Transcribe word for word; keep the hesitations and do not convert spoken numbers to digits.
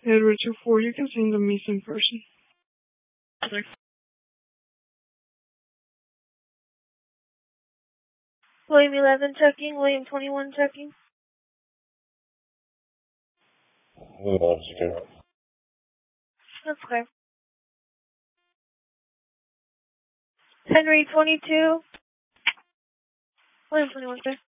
Edward two four, you can send a missing person. Sorry. William eleven checking, William twenty-one checking. That's okay. Henry twenty-two. William twenty-one, sir.